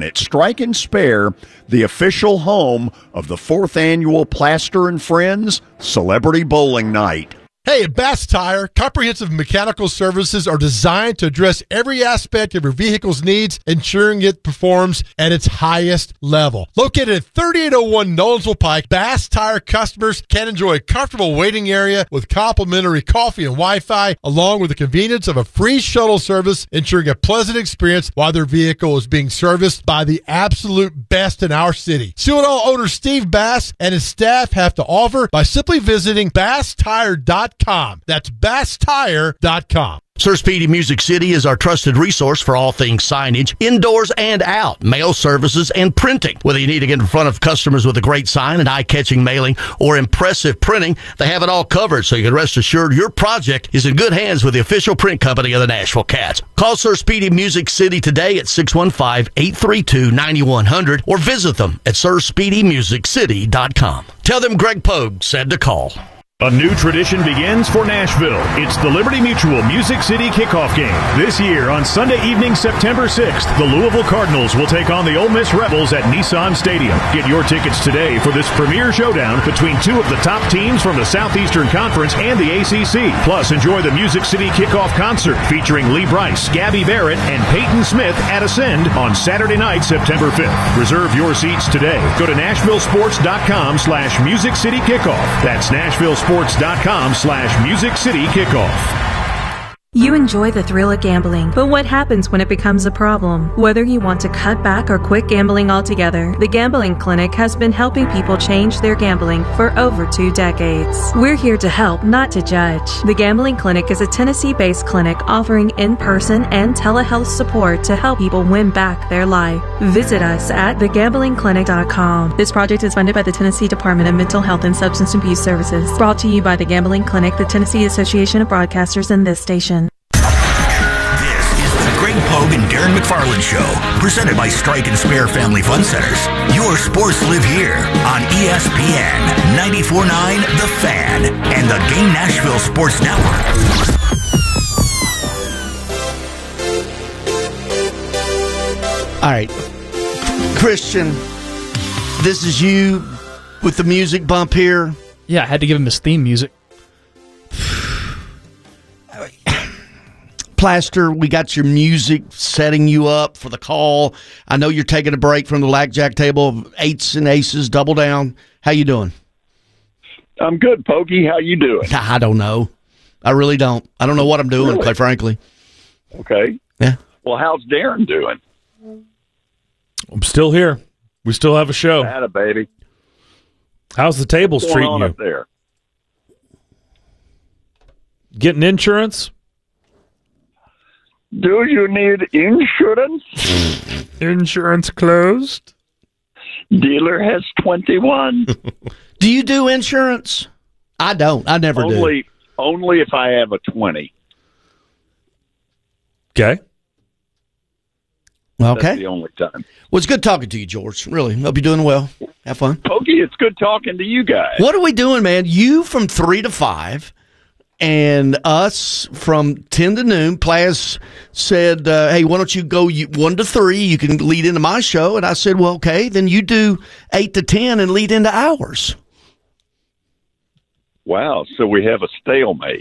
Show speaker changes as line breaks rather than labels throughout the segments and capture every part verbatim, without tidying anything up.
at Strike and Spare, the official home of the fourth annual Plaster and Friends Celebrity Bowling Night.
Hey, at Bass Tire, comprehensive mechanical services are designed to address every aspect of your vehicle's needs, ensuring it performs at its highest level. Located at thirty-eight oh one Nolensville Pike, Bass Tire customers can enjoy a comfortable waiting area with complimentary coffee and Wi-Fi, along with the convenience of a free shuttle service, ensuring a pleasant experience while their vehicle is being serviced by the absolute best in our city. See what all owner Steve Bass and his staff have to offer by simply visiting bass tire dot com. That's bass tire dot com.
Sir Speedy Music City is our trusted resource for all things signage, indoors and out, mail services, and printing. Whether you need to get in front of customers with a great sign and eye-catching mailing or impressive printing, they have it all covered, so you can rest assured your project is in good hands with the official print company of the Nashville Cats. Call Sir Speedy Music City today at six one five, eight three two, nine one zero zero or visit them at sir speedy music city dot com. Tell them Greg Pogue said to call.
A new tradition begins for Nashville. It's the Liberty Mutual Music City Kickoff Game. This year, on Sunday evening, September sixth, the Louisville Cardinals will take on the Ole Miss Rebels at Nissan Stadium. Get your tickets today for this premier showdown between two of the top teams from the Southeastern Conference and the A C C. Plus, enjoy the Music City Kickoff Concert featuring Lee Brice, Gabby Barrett, and Peyton Smith at Ascend on Saturday night, September fifth. Reserve your seats today. Go to nashville sports dot com slash music city kickoff. That's Nashville sports dot com slash music city kickoff.
You enjoy the thrill of gambling, but what happens when it becomes a problem? Whether you want to cut back or quit gambling altogether, the Gambling Clinic has been helping people change their gambling for over two decades. We're here to help, not to judge. The Gambling Clinic is a Tennessee-based clinic offering in-person and telehealth support to help people win back their life. Visit us at the gambling clinic dot com. This project is funded by the Tennessee Department of Mental Health and Substance Abuse Services. Brought to you by the Gambling Clinic, the Tennessee Association of Broadcasters, and this station.
Pogue and Darren McFarland Show, presented by Strike and Spare Family Fun Centers. Your sports live here on E S P N ninety-four point nine The Fan and the Game Nashville Sports Network.
All right, Christian, this is you with the music bump here.
Yeah, I had to give him his theme music.
Plaster, we got your music setting you up for the call. I know you're taking a break from the blackjack table of eights and aces, double down. How you doing?
I'm good, Pokey. How you doing?
I don't know. I really don't. I don't know what I'm doing,
really?
Quite frankly.
Okay.
Yeah.
Well, how's Darren doing?
I'm still here. We still have a show.
Atta baby.
How's the tables
What's
treating
going
you?
on up there?
Getting insurance?
Do you need insurance?
Insurance closed.
Dealer has twenty-one.
Do you do insurance? I don't. I never
only,
do.
Only if I have a twenty.
Okay.
Okay.
That's the only time.
Well, it's good talking to you, George. Really. Hope you're doing well. Have fun.
Pokey, it's good talking to you guys.
What are we doing, man? You from three to five. And us from ten to noon. Plaz said, uh, hey, why don't you go one to three? You can lead into my show. And I said, well, okay, then you do eight to ten and lead into ours.
Wow, so we have a stalemate.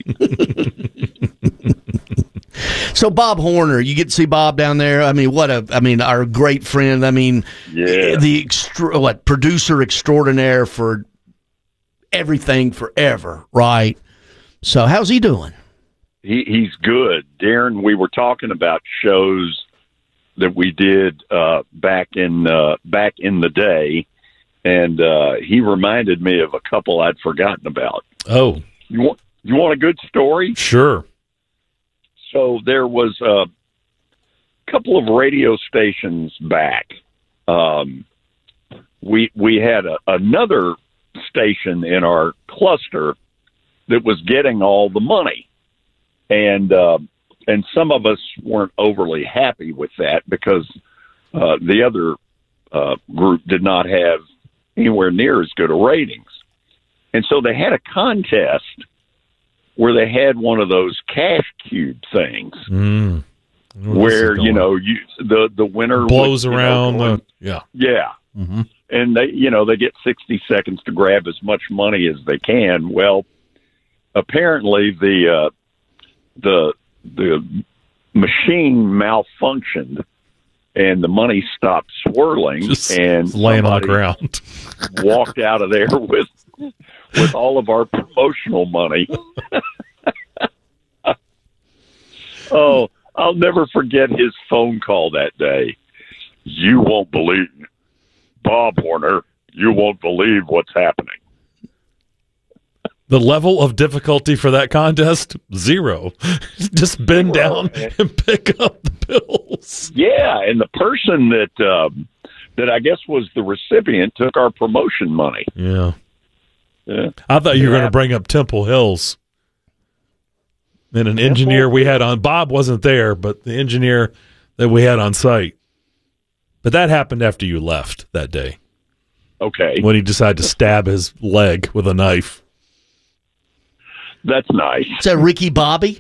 So Bob Horner, you get to see Bob down there. I mean, what a, I mean, our great friend. I mean,
yeah.
the extra, what producer extraordinaire for everything forever, right? So how's he doing?
He, he's good. Darren, we were talking about shows that we did uh, back in uh, back in the day, and uh, he reminded me of a couple I'd forgotten about.
Oh.
You want, you want a good story?
Sure.
So there was a couple of radio stations back. Um, we we had a, another station in our cluster that was getting all the money. And uh, and some of us weren't overly happy with that because uh, the other uh, group did not have anywhere near as good a ratings. And so they had a contest where they had one of those cash cube things.
Mm.
where you know you the the winner
blows
would,
around.
You know,
the, yeah,
yeah,
mm-hmm.
and they you know they get sixty seconds to grab as much money as they can. Well, apparently the uh, the the machine malfunctioned, and the money stopped swirling,
Just
and
laying on the ground.
Walked out of there with with all of our promotional money. Oh, I'll never forget his phone call that day. You won't believe, Bob Horner, you won't believe what's happening.
The level of difficulty for that contest, zero. Just bend
Zero.
down and pick up the bills.
Yeah, and the person that um, that I guess was the recipient took our promotion money.
Yeah.
Yeah.
I thought you were
Yeah.
going to bring up Temple Hills. And an engineer we had on, Bob wasn't there, but the engineer that we had on site. But that happened after you left that day.
Okay.
When he decided to stab his leg with a knife.
That's nice.
Is that Ricky Bobby?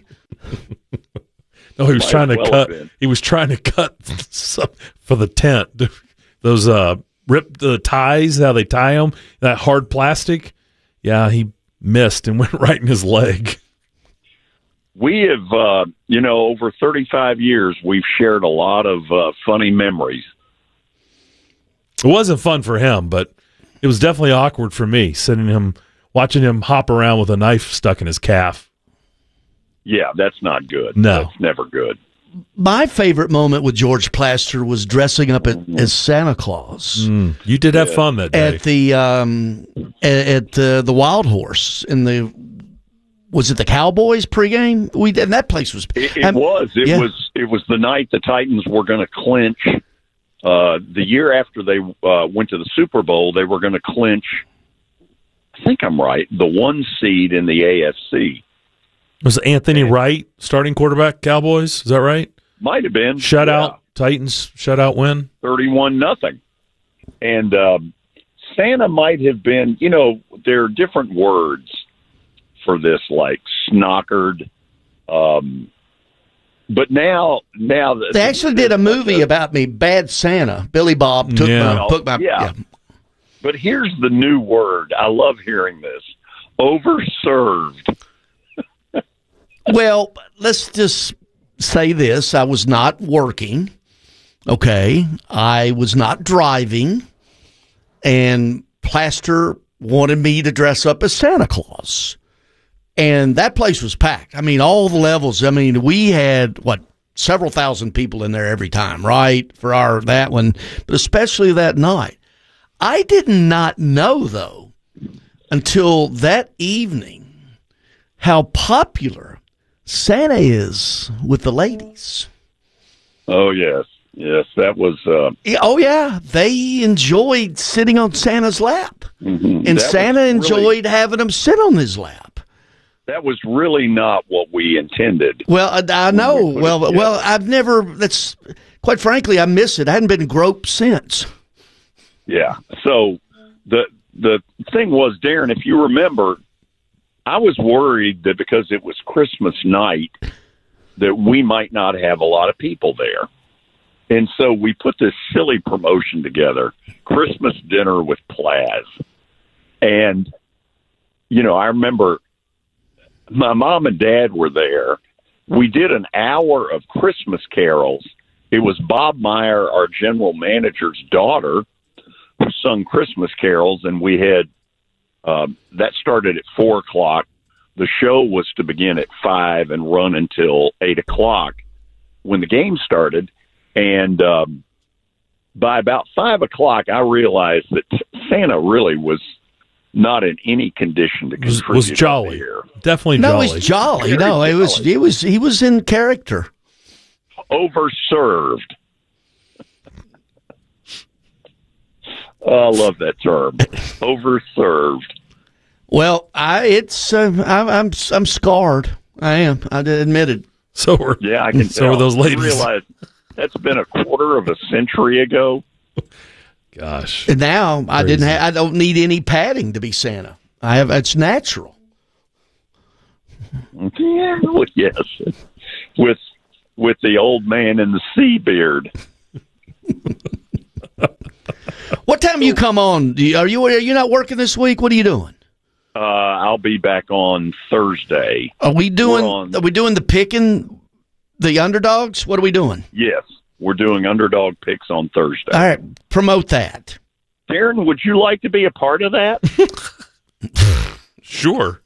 No, he was
Might
trying to
well have
cut.
been.
He was trying to cut some for the tent. Those uh, rip the ties, how they tie them, that hard plastic. Yeah, he missed and went right in his leg.
We have, uh, you know, over thirty-five years, we've shared a lot of uh, funny memories.
It wasn't fun for him, but it was definitely awkward for me, sitting him, watching him hop around with a knife stuck in his calf.
Yeah, that's not good.
No.
That's never good.
My favorite moment with George Plaster was dressing up at, as Santa Claus
Mm, you did have
Yeah.
fun that day.
at the um, at, at uh, the Wild Horse in the was it the Cowboys pregame? We and that place was
It, it
um,
was. It
yeah.
was. It was the night the Titans were going to clinch. Uh, the year after they uh, went to the Super Bowl, they were going to clinch. I think I'm right. The one seed in the A F C
Was Anthony Wright starting quarterback, Cowboys? Is that right?
might have been
Shutout, Titans, shutout win.
thirty-one nothing, and um, Santa might have been. You know, there are different words for this, like snockered. Um, but now, now that
They actually did a movie about me, Bad Santa. Billy Bob took
Yeah.
my took my
Yeah. But here's the new word. I love hearing this. Overserved.
Well, let's just say this. I was not working. Okay. I was not driving. And Plaster wanted me to dress up as Santa Claus. And that place was packed. I mean, all the levels. I mean, we had, what, several thousand people in there every time, right? For our that one, but especially that night. I did not know, though, until that evening, how popular Santa is with the ladies.
Oh, yes. Yes, that was... Uh,
Yeah, oh, yeah. They enjoyed sitting on Santa's lap.
mhm.
And
That was
Santa
really-
enjoyed having them sit on his lap.
That was really not what we intended.
Well, I, I know.
we put it
Well,
together.
well, I've never, that's, quite frankly, I miss it. I hadn't been groped since.
Yeah. So the the thing was, Darren, if you remember, I was worried that because it was Christmas night that we might not have a lot of people there. And so we put this silly promotion together, Christmas dinner with Plaz. And, you know, I remember my mom and dad were there. We did an hour of Christmas carols. It was Bob Meyer, our general manager's daughter, who sung Christmas carols, and we had uh, that started at four o'clock. The show was to begin at five and run until eight o'clock when the game started. And um, by about five o'clock, I realized that Santa really was not in any condition to
Was,
contribute.
was
on
jolly.
the air.
Definitely
No,
jolly.
it was jolly.
Very
No, it was,
jolly.
it was, he was in character.
Overserved. Oh, I love that term. Overserved.
Well, I, it's, uh, I, I'm, I'm scarred. I am. I admit it.
So were,
Yeah, I can
so
tell.
were those
You
ladies.
realize that's been a quarter of a century ago.
Gosh.
And now I
Crazy.
didn't. Ha- I don't need any padding to be Santa. I have. It's natural.
Yeah, well, yes. With with the old man in the sea beard.
What time you come on? Do you, are you are you not working this week? What are you doing?
Uh, I'll be back on Thursday.
Are we doing?
on,
Are we doing the picking, the underdogs? What are we doing?
Yes, we're doing underdog picks on Thursday.
All right, promote that.
Darren, would you like to be a part of that?
Sure.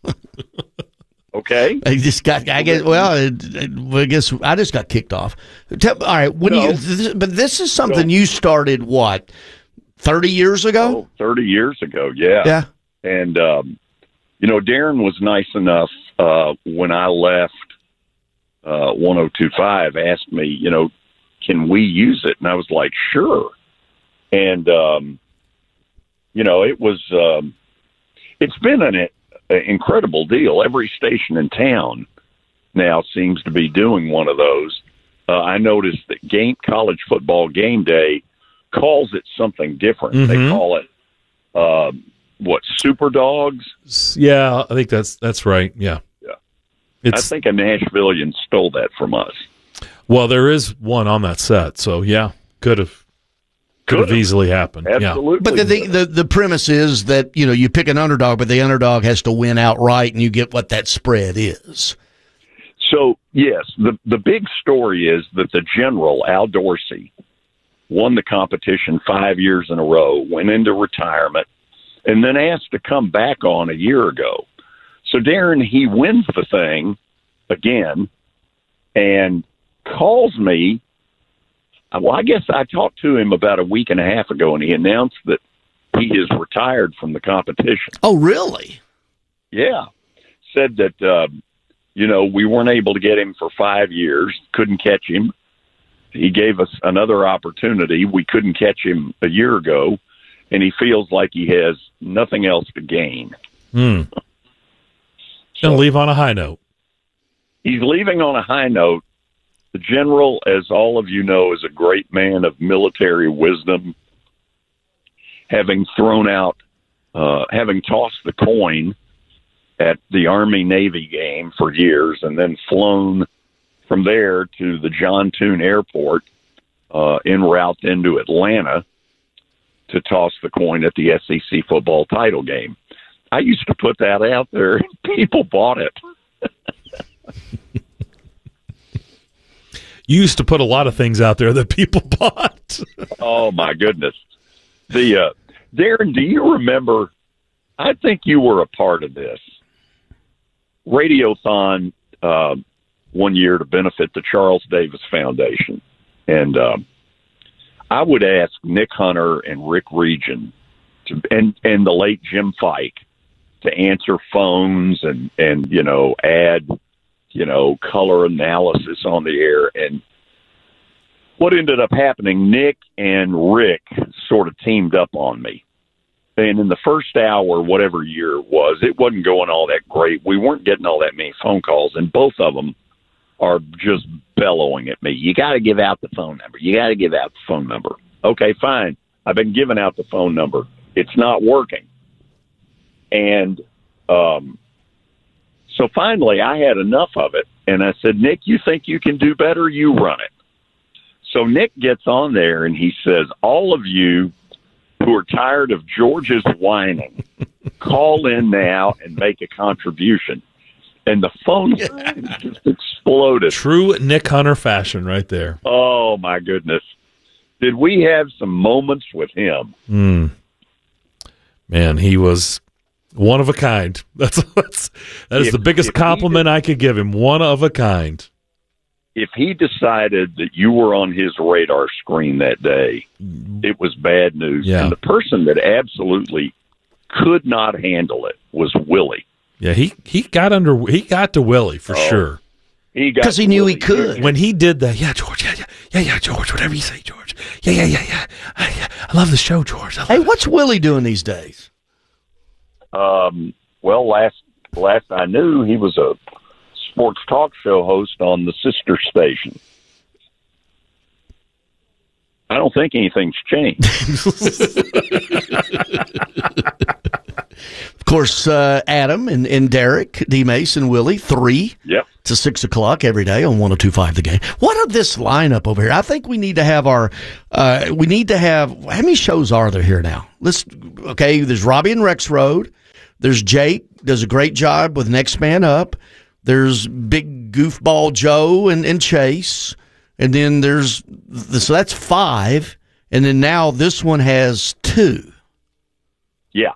Okay.
I just got. I guess. Well, I guess I just got kicked off. Tell, all right. What
No.
do you? This, but this is something
No.
you started. What? Thirty years ago.
Oh, thirty years ago, yeah.
Yeah.
And, um, you know, Darren was nice enough uh, when I left uh, one oh two five, asked me, you know, can we use it? And I was like, sure. And, um, you know, it was, um, it's been an, an incredible deal. Every station in town now seems to be doing one of those. Uh, I noticed that game college football game day calls it something different.
Mm-hmm.
They call it, uh, what, Super Dogs?
Yeah, I think that's that's right. Yeah.
Yeah.
It's,
I think a Nashvilleian stole that from us.
well, there is one on that set, so yeah, could have could have
Could've.
easily happened.
Absolutely.
But the, the the the premise is that you know you pick an underdog, but the underdog has to win outright, and you get what that spread is.
So, yes, the, the big story is that the general, Al Dorsey, won the competition five years in a row, went into retirement, and then asked to come back on a year ago. So, Darren, he wins the thing again and calls me. Well, I guess I talked to him about a week and a half ago, and he announced that he is retired from the competition.
Oh, really?
Yeah. Said that, uh, you know, we weren't able to get him for five years, couldn't catch him. He gave us another opportunity. We couldn't catch him a year ago, and he feels like he has nothing else to gain.
Hmm. Gonna leave on a high note.
He's leaving on a high note. The general, as all of you know, is a great man of military wisdom, having thrown out, uh, having tossed the coin at the Army-Navy game for years and then flown from there to the John Toon Airport uh, en route into Atlanta to toss the coin at the S E C football title game. I used to put that out there, and people bought it.
You used to put a lot of things out there that people bought.
Oh, my goodness. The uh, Darren, do you remember, I think you were a part of this, Radiothon uh, one year to benefit the Charles Davis Foundation. And um, I would ask Nick Hunter and Rick Regan to, and, and the late Jim Fike to answer phones and, and, you know, add, you know, color analysis on the air. And what ended up happening, Nick and Rick sort of teamed up on me. And in the first hour, whatever year it was, it wasn't going all that great. We weren't getting all that many phone calls, and both of them are just bellowing at me. You got to give out the phone number. You got to give out the phone number. Okay, fine. I've been giving out the phone number. It's not working. And um, so finally, I had enough of it, and I said, Nick, you think you can do better? You run it. So Nick gets on there, and he says, all of you who are tired of George's whining, call in now and make a contribution. And the phone lines just exploded.
True Nick Hunter fashion right there.
Oh, my goodness. Did we have some moments with him?
Mm. Man, he was one of a kind. That's, that's that is
If-
the biggest
if he
compliment I could give him. One of a kind.
If he decided that you were on his radar screen that day, it was bad news.
Yeah.
And the person that absolutely could not handle it was Willie.
Yeah, he, he got under he got to Willie for
Oh.
sure.
He got
'Cause he knew he
Willie.
could.
When he did that, yeah, George, yeah, yeah, yeah, yeah, George, whatever you say, George. Yeah, yeah, yeah, yeah. I, yeah, I love the show, George. I love
Hey,
it.
what's Willie doing these days?
Um, well, last last I knew, he was a sports talk show host on the sister station. I don't think anything's changed.
Of course, uh, Adam and, and Derek, D. Mace, and Willie, three
Yep.
to six o'clock every day on one oh two point five The Game. What of this lineup over here? I think we need to have our, uh, we need to have, how many shows are there here now? Let's, okay, there's Robbie and Rex Road. There's Jake, does a great job with Next Man Up. There's Big Goofball Joe and, and Chase. And then there's, so that's five. And then now this one has two.
Yeah.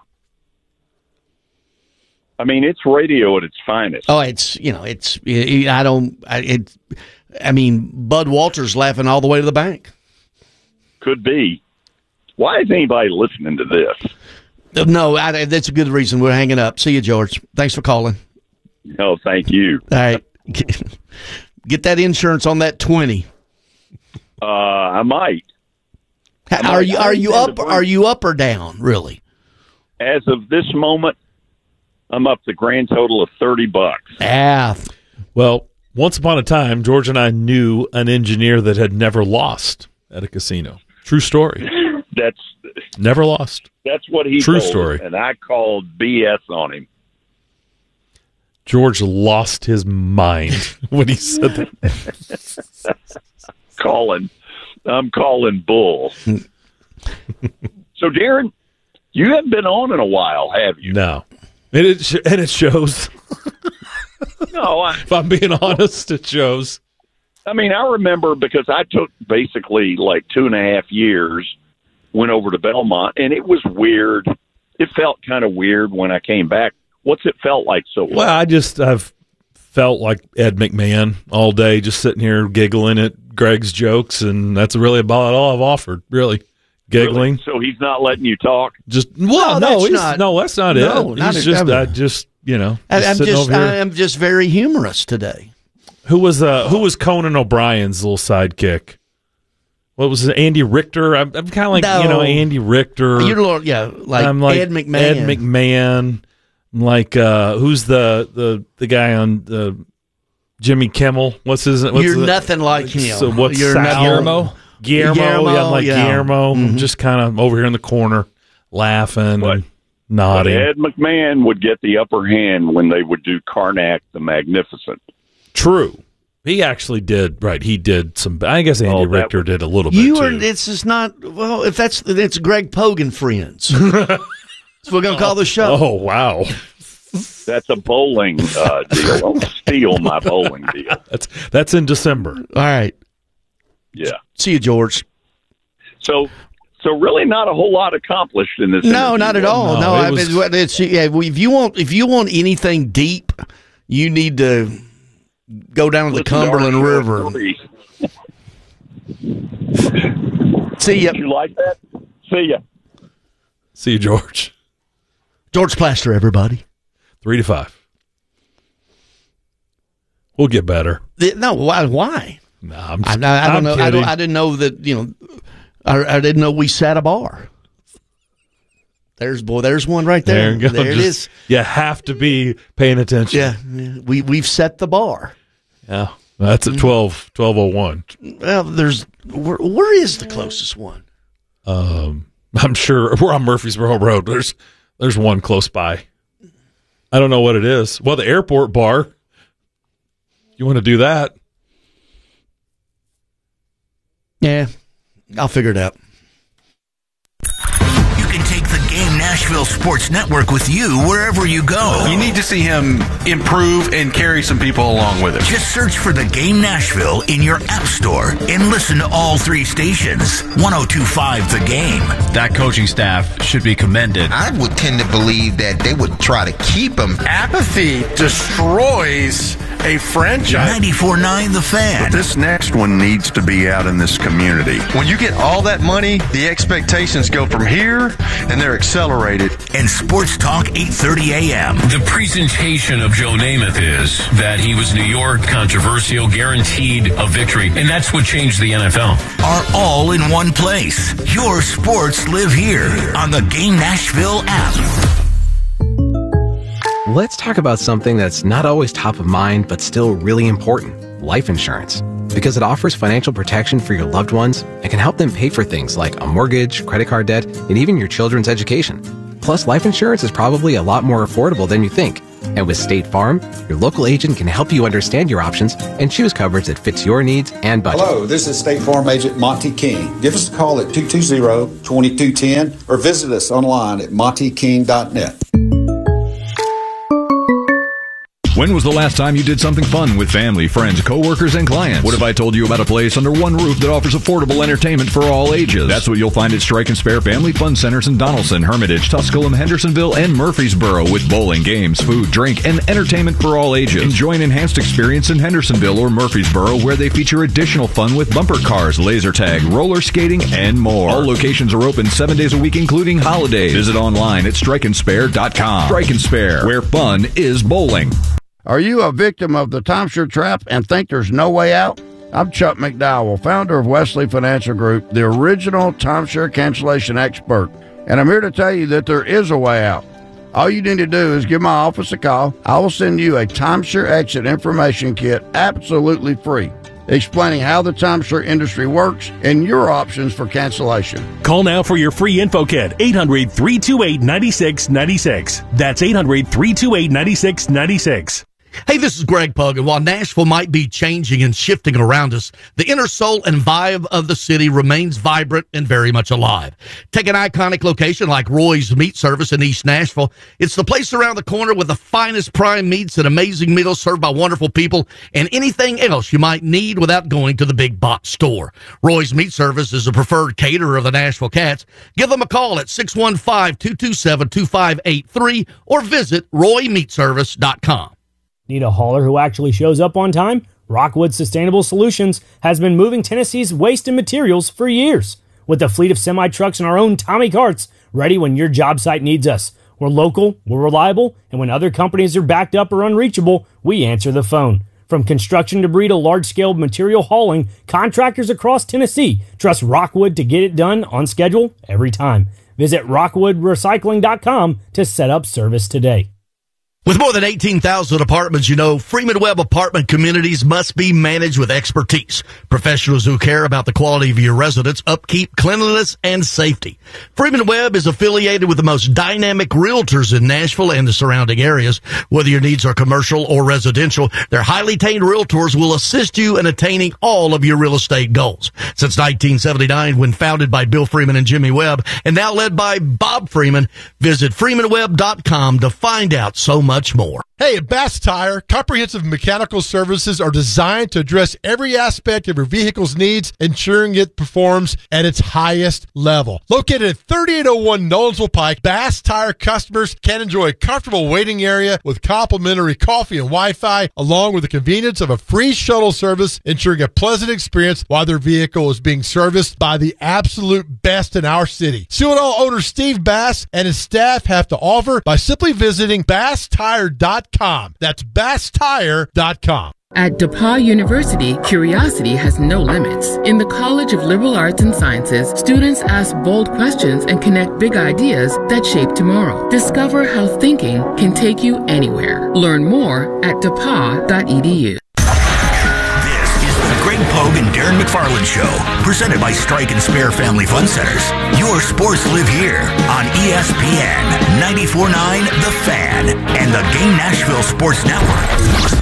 I mean, it's radio at its finest.
Oh, it's, you know, it's, I don't, it, I mean, Bud Walters laughing all the way to the bank.
Could be. Why is anybody listening to this?
No, I, that's a good reason. We're hanging up. See you, George. Thanks for calling.
Oh, thank you.
All right. Get that insurance on that twenty.
Uh, I might. I
Are
might.
you, are you up, are you up or down, really?
As of this moment, I'm up the grand total of thirty bucks.
Ah.
Well, once upon a time, George and I knew an engineer that had never lost at a casino. True story.
That's
never lost.
That's what he
True
told
story.
us, and I called B S on him.
George lost his mind when he said that.
calling, I'm calling bull. So, Darren, you haven't been on in a while, have you?
No. And it, sh- and it shows.
No, I,
if I'm being honest, it shows.
I mean, I remember because I took basically like two and a half years, went over to Belmont, and it was weird. It felt kind of weird when I came back. What's it felt like so long?
Well, I just, I've felt like Ed McMahon all day, just sitting here giggling at Greg's jokes, and that's really about all I've offered, really. Giggling.
Really? So he's not letting you talk?
Just well,
no,
no,
that's
he's,
not,
no, that's not
no,
it.
Not
he's
a,
just,
I
I just, you know, just
I'm
sitting
just,
over here.
I'm just very humorous today.
Who was uh, who was Conan O'Brien's little sidekick? What was it? Andy Richter? I'm, I'm kind of like
No.
you know Andy Richter.
You're little, yeah, like,
I'm like
Ed McMahon.
Ed McMahon. I'm like uh, who's the, the the guy on the Jimmy Kimmel? What's his? What's
You're
the,
nothing like him.
So what's
You're
Sal?
nothing-
Guillermo?
Guillermo,
Guillermo,
yeah, I'm like
yeah.
Guillermo.
Mhm.
I'm just kind of over here in the corner, laughing
But-
and
But
nodding.
Ed McMahon would get the upper hand when they would do Karnak the Magnificent.
True. He actually did, right, he did some, I guess Andy
Oh, that
Richter
was-
did a little bit,
You
too.
are. It's just not. Well, if that's it's Greg Pogan friends. That's what we're gonna call the show.
Oh, wow.
That's a bowling uh, deal. Don't steal my bowling deal.
That's that's in December.
All right.
Yeah.
See you, George.
So, so really, not a whole lot accomplished in this.
No,
interview.
not at all.
No,
No,
it
I
was-
mean, it's, yeah, if you want, if you want anything deep, you need to go down to the
Listen to our
Cumberland
short
River.
stories.
See ya,
Did you like that? See ya.
See you, George.
George Plaster, everybody.
Three to five. We'll get better.
The- No, why? Why?
No, I'm
I,
just,
I, I don't
I'm
know. I,
kidding.
don't, I didn't know that. You know, I, I didn't know we sat a bar. There's boy. There's one right there.
There you go.
There it
Just-
is.
You have to be paying attention.
Yeah, yeah. we we've set the bar.
Yeah. That's at twelve, twelve oh one.
Well, there's where, where is the closest one?
Um, I'm sure we're on Murfreesboro Road. There's there's one close by. I don't know what it is. Well, the airport bar. You want to do that?
Yeah, I'll figure it out.
You can take the Game Nashville Sports Network with you wherever you go.
You need to see him improve and carry some people along with him.
Just search for the Game Nashville in your app store and listen to all three stations. one oh two point five The Game.
That coaching staff should be commended.
I would tend to believe that they would try to keep him.
Apathy destroys a franchise.
ninety-four point nine The Fan.
This next one needs to be out in this community.
When you get all that money, the expectations go from here, and they're accelerated.
And Sports Talk eight thirty a.m.
The presentation of Joe Namath is that he was New York, controversial, guaranteed a victory, and that's what changed the N F L.
Are all in one place. Your sports live here on the Game Nashville app.
Let's talk about something that's not always top of mind, but still really important: life insurance. Because it offers financial protection for your loved ones and can help them pay for things like a mortgage, credit card debt, and even your children's education. Plus, life insurance is probably a lot more affordable than you think. And with State Farm, your local agent can help you understand your options and choose coverage that fits your needs and budget.
Hello, this is State Farm Agent Monty King. Give us a call at two two zero, two two one zero or visit us online at monty king dot net.
When was the last time you did something fun with family, friends, coworkers, and clients? What if I told you about a place under one roof that offers affordable entertainment for all ages? That's what you'll find at Strike and Spare Family Fun Centers in Donaldson, Hermitage, Tusculum, Hendersonville, and Murfreesboro with bowling, games, food, drink, and entertainment for all ages. Enjoy an enhanced experience in Hendersonville or Murfreesboro where they feature additional fun with bumper cars, laser tag, roller skating, and more. All locations are open seven days a week, including holidays. Visit online at strike and spare dot com. Strike and Spare, where fun is bowling.
Are you a victim of the timeshare trap and think there's no way out? I'm Chuck McDowell, founder of Wesley Financial Group, the original timeshare cancellation expert, and I'm here to tell you that there is a way out. All you need to do is give my office a call. I will send you a timeshare exit information kit absolutely free, explaining how the timeshare industry works and your options for cancellation.
Call now for your free info kit, eight hundred, three two eight, nine six nine six. That's eight hundred, three two eight, nine six nine six.
Hey, this is Greg Pug, and while Nashville might be changing and shifting around us, the inner soul and vibe of the city remains vibrant and very much alive. Take an iconic location like Roy's Meat Service in East Nashville. It's the place around the corner with the finest prime meats and amazing meals served by wonderful people and anything else you might need without going to the big box store. Roy's Meat Service is a preferred caterer of the Nashville Cats. Give them a call at six one five, two two seven, two five eight three or visit roy meat service dot com.
Need a hauler who actually shows up on time? Rockwood Sustainable Solutions has been moving Tennessee's waste and materials for years. With a fleet of semi-trucks and our own Tommy carts, ready when your job site needs us. We're local, we're reliable, and when other companies are backed up or unreachable, we answer the phone. From construction debris to large-scale material hauling, contractors across Tennessee trust Rockwood to get it done on schedule every time. Visit rockwood recycling dot com to set up service today.
With more than eighteen thousand apartments, you know, Freeman Webb apartment communities must be managed with expertise. Professionals who care about the quality of your residents, upkeep, cleanliness, and safety. Freeman Webb is affiliated with the most dynamic realtors in Nashville and the surrounding areas. Whether your needs are commercial or residential, their highly trained realtors will assist you in attaining all of your real estate goals. Since nineteen seventy-nine, when founded by Bill Freeman and Jimmy Webb, and now led by Bob Freeman, visit freeman webb dot com to find out so much much more.
Hey, at Bass Tire, comprehensive mechanical services are designed to address every aspect of your vehicle's needs, ensuring it performs at its highest level. Located at thirty-eight oh one Nolensville Pike, Bass Tire customers can enjoy a comfortable waiting area with complimentary coffee and Wi-Fi, along with the convenience of a free shuttle service, ensuring a pleasant experience while their vehicle is being serviced by the absolute best in our city. See what all owner Steve Bass and his staff have to offer by simply visiting bass tire dot com. That's bass tire dot com.
At DePauw University, curiosity has no limits. In the College of Liberal Arts and Sciences, students ask bold questions and connect big ideas that shape tomorrow. Discover how thinking can take you anywhere. Learn more at d e p a w dot e d u.
The Greg Pogue and Darren McFarland Show, presented by Strike and Spare Family Fun Centers. Your sports live here on E S P N ninety-four point nine The Fan and the Game Nashville Sports Network.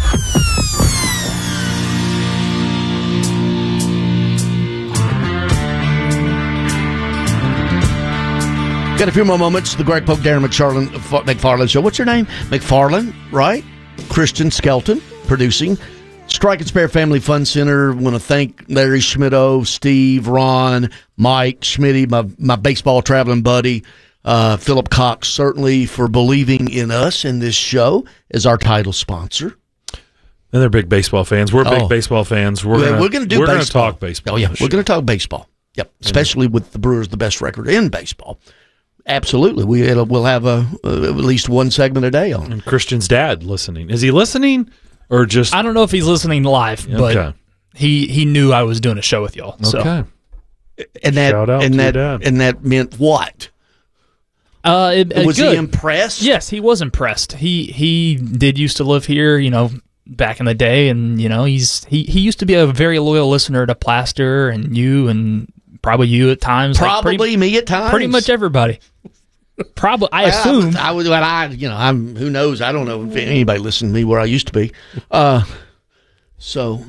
Got a few more moments. The Greg Pogue, Darren McFarland, McFarland Show. What's your name? McFarland, right? Christian Skelton, producing. Strike and Spare Family Fun Center. Want to thank Larry Schmittou, Steve, Ron, Mike, Schmitty, my, my baseball traveling buddy, uh, Philip Cox, certainly for believing in us and this show as our title sponsor.
And they're big baseball fans. We're big
oh.
baseball fans. We're
yeah,
gonna,
we're going to do
we're
baseball.
We're going to talk baseball.
Oh, yeah. We're going to talk baseball. Yep. Especially with the Brewers, the best record in baseball. Absolutely. We, it'll, we'll have a, uh, at least one segment a day on.
And Christian's dad listening. Is he listening? Or just
I don't know if he's listening live, but okay. he he knew I was doing a show with y'all. So.
Okay,
and that
Shout out
and
to
that
your dad.
and that meant what?
Uh, it,
was
good.
he impressed?
Yes, he was impressed. He he did used to live here, you know, back in the day, and you know he's he he used to be a very loyal listener to Plaster and you and probably you at times.
Probably
like pretty,
me at times.
Pretty much everybody. Probably, I
Well,
assume.
was, I was, well, I, you know, I'm. Who knows? I don't know if anybody listened to me where I used to be. Uh, so,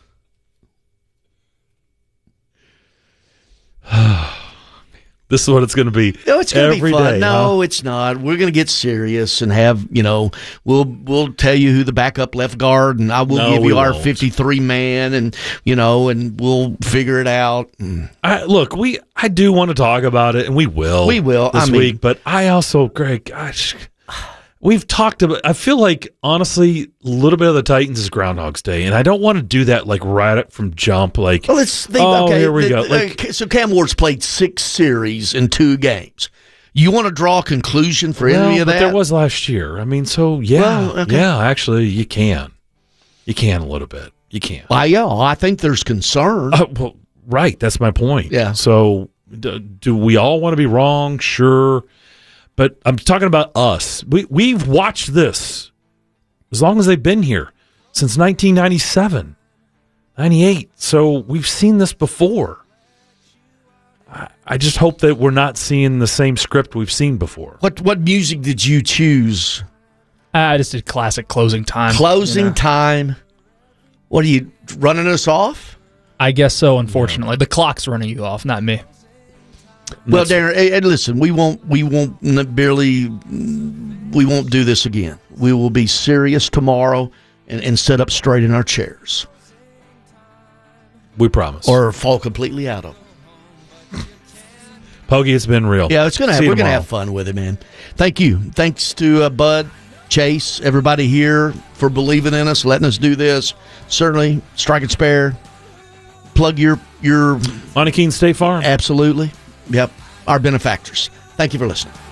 this is what it's going to be.
No, it's going to
every
be fun.
day,
No,
huh?
it's not. We're going to get serious and have, you know, we'll we'll tell you who the backup left guard, and I will
No,
give
we
you our
won't.
fifty-three man, and you know, and we'll figure it out. And
I, look, we I do want to talk about it, and we will.
We will,
this
I mean-
week. But I also, Greg, gosh, we've talked about. I feel like honestly, a little bit of the Titans is Groundhog's Day, and I don't want to do that like right up from jump. Like,
well, let's think.
oh,
okay,
here we
the-
go.
the-
Like,
so Cam Ward's played six series in two games. You want to draw a conclusion for
well,
any of
but
that?
there was last year. I mean, so yeah,
Well, okay.
yeah. Actually, you can, you can a little bit. You can.
Well, yeah, I think there's concern.
Uh, well, right. That's my point.
Yeah.
So, d- do we all want to be wrong? Sure. But I'm talking about us. We we've watched this as long as they've been here since nineteen ninety-seven, ninety-eight. So we've seen this before. I, I just hope that we're not seeing the same script we've seen before.
What what music did you choose?
I just did classic closing time.
Closing
you know.
time. What are you running us off?
I guess so. Unfortunately, the clock's running you off, not me.
Well, Darren, hey, hey, listen, we won't, we won't n- barely, we won't do this again. We will be serious tomorrow and, and sit up straight in our chairs,
We promise.
or fall completely out of them.
Poggy, it's been real.
Yeah, it's gonna. Have,
See you
we're gonna
tomorrow.
have fun with it, man. Thank you. Thanks to uh, Bud, Chase, everybody here for believing in us, letting us do this. Certainly, Strike and Spare. Plug your your
Monty Keene State Farm.
Absolutely. Yep. Our benefactors. Thank you for listening.